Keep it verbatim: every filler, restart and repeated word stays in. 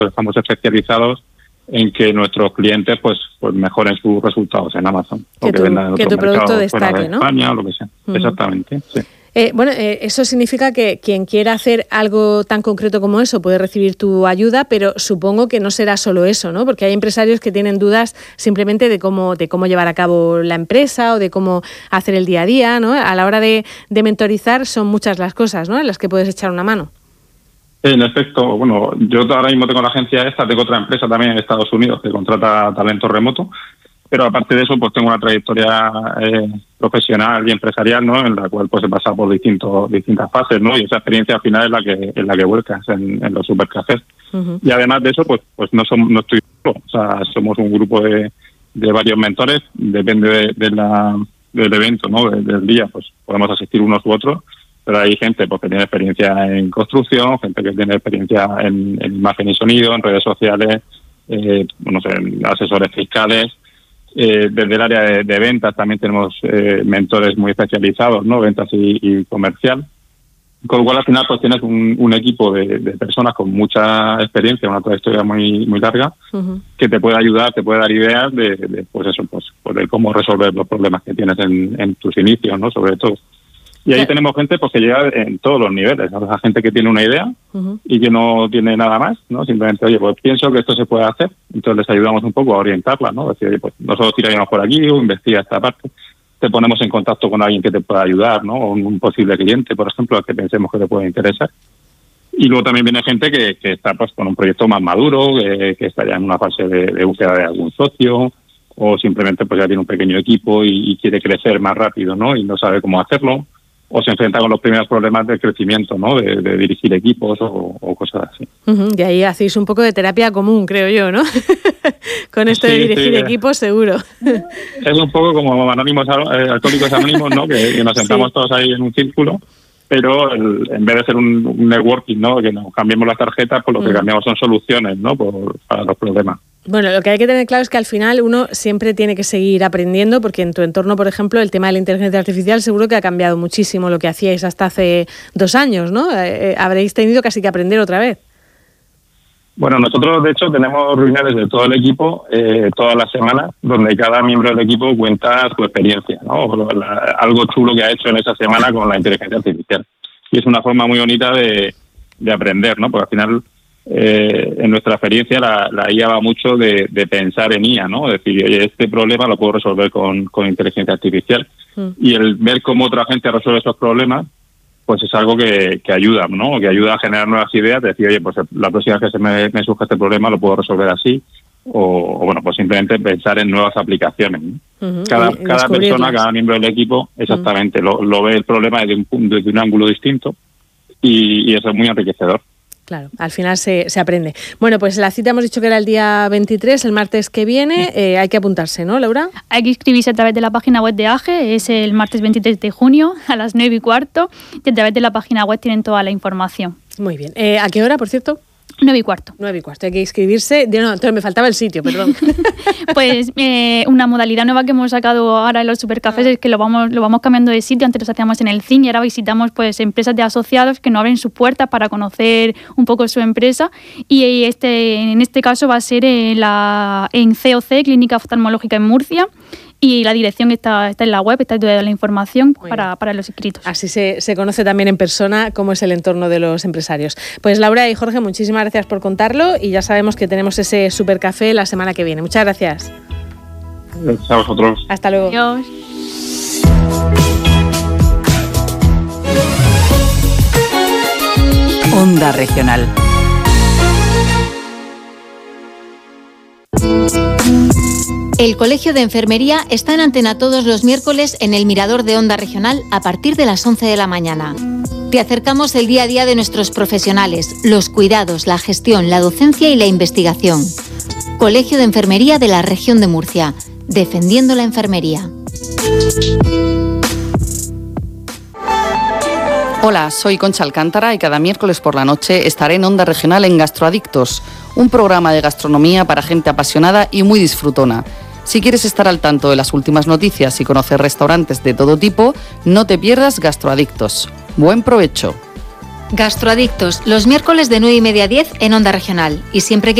estamos especializados en que nuestros clientes pues pues mejoren sus resultados en Amazon. Que, o que, tu, vendan en que tu producto destaque, de ¿no? España, o lo que sea. Uh-huh. Exactamente, sí. Eh, bueno, eh, eso significa que quien quiera hacer algo tan concreto como eso puede recibir tu ayuda, pero supongo que no será solo eso, ¿no? Porque hay empresarios que tienen dudas simplemente de cómo de cómo llevar a cabo la empresa o de cómo hacer el día a día, ¿no? A la hora de, de mentorizar son muchas las cosas, ¿no?, en las que puedes echar una mano. En efecto, bueno, yo ahora mismo tengo la agencia esta, tengo otra empresa también en Estados Unidos que contrata talento remoto, pero aparte de eso, pues tengo una trayectoria eh, profesional y empresarial, ¿no?, en la cual pues he pasado por distintos distintas fases, ¿no?, y esa experiencia al final es la que es la que vuelcas en, en los supercafés. Uh-huh. Y además de eso, pues pues no somos no estoy solo, o sea, somos un grupo de, de varios mentores, depende de, de la del evento, ¿no?, de, del día, pues podemos asistir unos u otros, pero hay gente pues que tiene experiencia en construcción, gente que tiene experiencia en, en imagen y sonido, en redes sociales, eh, no sé, asesores fiscales. Eh, desde el área de, de ventas también tenemos eh, mentores muy especializados, ¿no?, ventas y, y comercial, con lo cual al final pues tienes un, un equipo de, de personas con mucha experiencia, una trayectoria muy muy larga, uh-huh. que te puede ayudar, te puede dar ideas de, de pues eso, pues, pues de cómo resolver los problemas que tienes en, en tus inicios, ¿no?, sobre todo. Y ahí sí. tenemos gente pues que llega en todos los niveles, ¿no? O sea, gente que tiene una idea uh-huh. y que no tiene nada más, ¿no? Simplemente, oye, pues pienso que esto se puede hacer, entonces les ayudamos un poco a orientarla, ¿no? Decir, oye, pues nosotros tiraríamos por aquí o investiga esta parte, te ponemos en contacto con alguien que te pueda ayudar, ¿no? O un posible cliente, por ejemplo, al que pensemos que te puede interesar. Y luego también viene gente que, que está pues con un proyecto más maduro, que, que está ya en una fase de, de búsqueda de algún socio, o simplemente pues ya tiene un pequeño equipo y, y quiere crecer más rápido, ¿no? Y no sabe cómo hacerlo. O se enfrenta con los primeros problemas de crecimiento, ¿no?, de, de dirigir equipos o, o cosas así. Uh-huh. Y ahí hacéis un poco de terapia común, creo yo, ¿no? Con esto sí, de dirigir sí. equipos, seguro. Es un poco como anónimos, eh, alcohólicos anónimos, ¿no?, que, que nos sentamos sí. todos ahí en un círculo, pero el, en vez de ser un, un networking, ¿no?, que nos cambiemos las tarjetas, pues lo que uh-huh. cambiamos son soluciones, ¿no?, por, para los problemas. Bueno, lo que hay que tener claro es que al final uno siempre tiene que seguir aprendiendo, porque en tu entorno, por ejemplo, el tema de la inteligencia artificial seguro que ha cambiado muchísimo lo que hacíais hasta hace dos años, ¿no? Eh, habréis tenido casi que aprender otra vez. Bueno, nosotros de hecho tenemos reuniones de todo el equipo eh, todas las semanas, donde cada miembro del equipo cuenta su experiencia, ¿no? O la, algo chulo que ha hecho en esa semana con la inteligencia artificial. Y es una forma muy bonita de, de aprender, ¿no? Porque al final... Eh, en nuestra experiencia la, la I A va mucho de, de pensar en I A, ¿no? Es decir, oye, este problema lo puedo resolver con, con inteligencia artificial. Mm. Y el ver cómo otra gente resuelve esos problemas, pues es algo que, que ayuda, ¿no? Que ayuda a generar nuevas ideas, de decir, oye, pues la próxima vez que se me, me surja este problema lo puedo resolver así. O, o bueno, pues simplemente pensar en nuevas aplicaciones, ¿no? Uh-huh. Cada, cada persona, cada miembro del equipo, exactamente, uh-huh. lo, lo ve el problema desde un, desde un ángulo distinto y, y eso es muy enriquecedor. Claro, al final se, se aprende. Bueno, pues la cita hemos dicho que era el día veintitrés, el martes que viene. Eh, hay que apuntarse, ¿no, Laura? Hay que inscribirse a través de la página web de A G E, es el martes veintitrés de junio a las nueve y cuarto, y a través de la página web tienen toda la información. Muy bien. Eh, ¿A qué hora, por cierto? Nueve y cuarto. Nueve y cuarto, hay que inscribirse. No, entonces me faltaba el sitio, perdón. Pues eh, una modalidad nueva que hemos sacado ahora en los supercafés ah. es que lo vamos lo vamos cambiando de sitio. Antes los hacíamos en el C I N y ahora visitamos pues empresas de asociados que nos abren sus puertas para conocer un poco su empresa. Y este en este caso va a ser en, la, en C O C, Clínica Oftalmológica en Murcia. Y la dirección está, está en la web, está toda la información para, para los inscritos. Así se, se conoce también en persona cómo es el entorno de los empresarios. Pues Laura y Jorge, muchísimas gracias por contarlo y ya sabemos que tenemos ese supercafé la semana que viene. Muchas gracias. Gracias a vosotros. Hasta luego. Adiós. Onda Regional. El Colegio de Enfermería está en antena todos los miércoles en el Mirador de Onda Regional a partir de las once de la mañana. Te acercamos el día a día de nuestros profesionales, los cuidados, la gestión, la docencia y la investigación. Colegio de Enfermería de la Región de Murcia, defendiendo la enfermería. Hola, soy Concha Alcántara y cada miércoles por la noche estaré en Onda Regional en Gastroadictos, un programa de gastronomía para gente apasionada y muy disfrutona. Si quieres estar al tanto de las últimas noticias y conocer restaurantes de todo tipo, no te pierdas Gastroadictos. ¡Buen provecho! Gastroadictos, los miércoles de nueve y media a diez en Onda Regional. Y siempre que